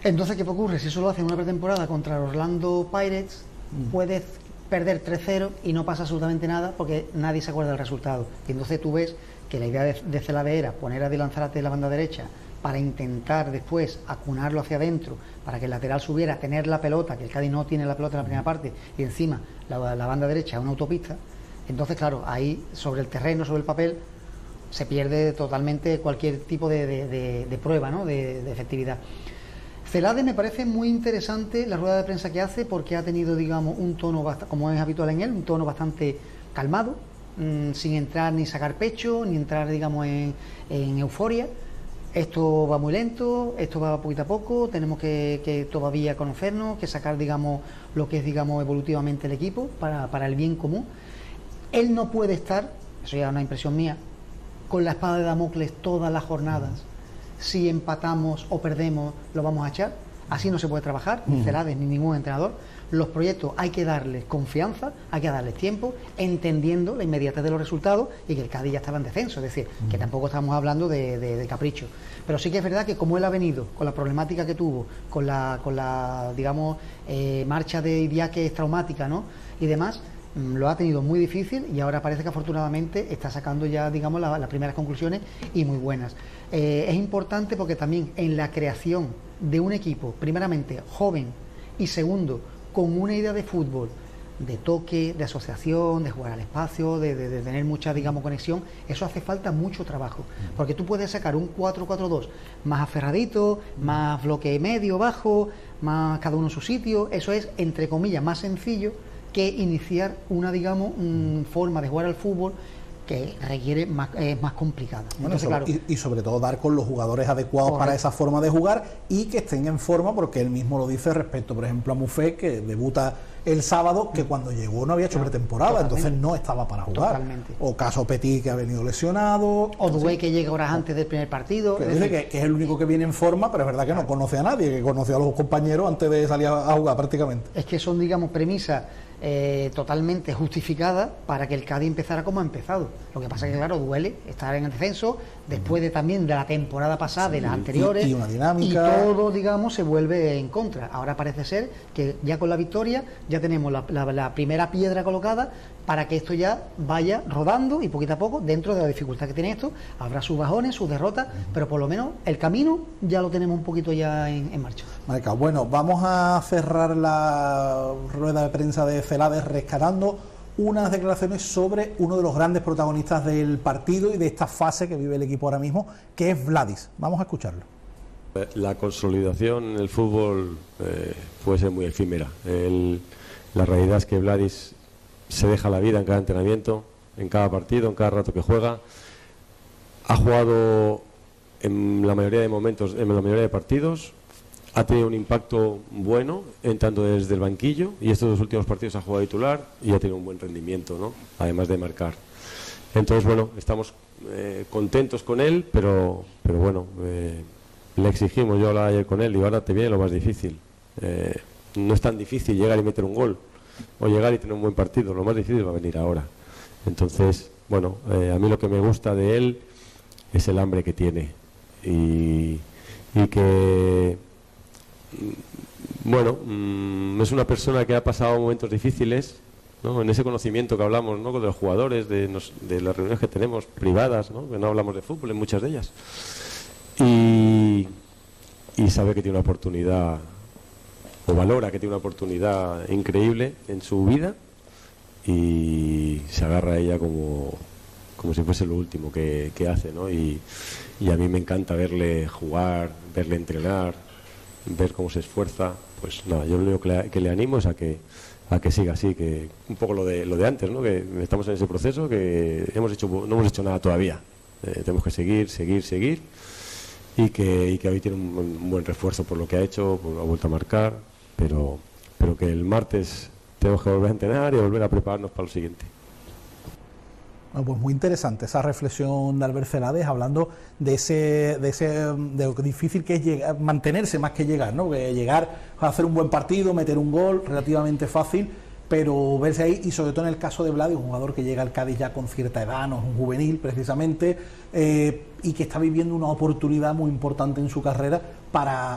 Entonces, ¿qué ocurre? Si eso lo haces en una pretemporada contra Orlando Pirates, puedes perder 3-0 y no pasa absolutamente nada porque nadie se acuerda del resultado. Y entonces tú ves que la idea de Celade era poner a Dylan Zárate en la banda derecha para intentar después acunarlo hacia adentro, para que el lateral subiera, tener la pelota, que el Cádiz no tiene la pelota en la primera parte, y encima la banda derecha es una autopista. Entonces, claro, ahí sobre el terreno, sobre el papel, se pierde totalmente cualquier tipo de prueba, ¿no?, de efectividad. Celade me parece muy interesante la rueda de prensa que hace, porque ha tenido, digamos, un tono, como es habitual en él, un tono bastante calmado, sin entrar ni sacar pecho, ni entrar, digamos, en euforia. Esto va muy lento, esto va poquito a poco, tenemos que todavía conocernos, que sacar, digamos, lo que es, digamos, evolutivamente el equipo para el bien común. Él no puede estar, eso ya es una impresión mía, con la espada de Damocles todas las jornadas. Si empatamos o perdemos, lo vamos a echar. Así no se puede trabajar, ni Celades ni ningún entrenador. Los proyectos hay que darles confianza, hay que darles tiempo, entendiendo la inmediatez de los resultados y que el Cádiz ya estaba en descenso, es decir, que tampoco estamos hablando de capricho. Pero sí que es verdad que como él ha venido con la problemática que tuvo, con la digamos, marcha de Idiáquez traumática, ¿no?, y demás, lo ha tenido muy difícil, y ahora parece que afortunadamente está sacando ya, digamos, las primeras conclusiones, y muy buenas. Es importante porque también en la creación de un equipo, primeramente joven, y segundo, con una idea de fútbol, de toque, de asociación, de jugar al espacio, de tener mucha, digamos, conexión, eso hace falta mucho trabajo, porque tú puedes sacar un 4-4-2 más aferradito, más bloque medio, bajo, más cada uno en su sitio. Eso es, entre comillas, más sencillo que iniciar una, digamos, forma de jugar al fútbol que requiere más complicada. Bueno, entonces, claro, y sobre todo dar con los jugadores adecuados para esa forma de jugar y que estén en forma, porque él mismo lo dice respecto, por ejemplo, a Mufé, que debuta el sábado, que cuando llegó no había hecho pretemporada, entonces no estaba para jugar. Totalmente. O caso Petit, que ha venido lesionado. O Duey, que llega horas antes del primer partido. Que dice que es el único que viene en forma, pero es verdad que no conoce a nadie, que conoce a los compañeros antes de salir a jugar prácticamente. Es que son, digamos, premisas totalmente justificada para que el Cádiz empezara como ha empezado. Lo que pasa es que, claro, duele estar en el descenso después de también de la temporada pasada, de las anteriores, y una dinámica, y todo, digamos, se vuelve en contra. Ahora parece ser que ya con la victoria ya tenemos la primera piedra colocada para que esto ya vaya rodando, y poquito a poco, dentro de la dificultad que tiene esto, habrá sus bajones, sus derrotas, pero por lo menos el camino ya lo tenemos un poquito ya en marcha. Marcado. Bueno, vamos a cerrar la rueda de prensa de Celades rescatando unas declaraciones sobre uno de los grandes protagonistas del partido y de esta fase que vive el equipo ahora mismo, que es Vladis. Vamos a escucharlo. La consolidación en el fútbol puede ser muy efímera. La realidad es que Vladis se deja la vida en cada entrenamiento, en cada partido, en cada rato que juega. Ha jugado en la mayoría de momentos, en la mayoría de partidos. Ha tenido un impacto bueno entrando desde el banquillo, y estos dos últimos partidos ha jugado titular y ha tenido un buen rendimiento, ¿no?, además de marcar. Entonces, bueno, estamos contentos con él, pero bueno, le exigimos. Yo hablaba ayer con él y ahora te viene lo más difícil. No es tan difícil llegar y meter un gol o llegar y tener un buen partido, lo más difícil va a venir ahora. Entonces, bueno, a mí lo que me gusta de él es el hambre que tiene y que, bueno, es una persona que ha pasado momentos difíciles, ¿no?, en ese conocimiento que hablamos, ¿no?, con los jugadores, de las reuniones que tenemos privadas, ¿no?, que no hablamos de fútbol en muchas de ellas, y sabe que tiene una oportunidad, o valora que tiene una oportunidad increíble en su vida, y se agarra a ella como si fuese lo último que hace, ¿no? Y a mí me encanta verle jugar, verle entrenar, ver cómo se esfuerza. Pues nada, yo lo único que le animo es a que siga así, que un poco lo de antes, ¿no?, que estamos en ese proceso, que no hemos hecho nada todavía, tenemos que seguir, y que hoy tiene un buen refuerzo por lo que ha hecho, ha vuelto a marcar, pero que el martes tenemos que volver a entrenar y volver a prepararnos para lo siguiente. Bueno, pues muy interesante esa reflexión de Albert Celades, hablando de lo difícil que es llegar, mantenerse más que llegar, ¿no? Que llegar a hacer un buen partido, meter un gol, relativamente fácil, pero verse ahí, y sobre todo en el caso de Vladis, un jugador que llega al Cádiz ya con cierta edad, no es un juvenil precisamente, y que está viviendo una oportunidad muy importante en su carrera para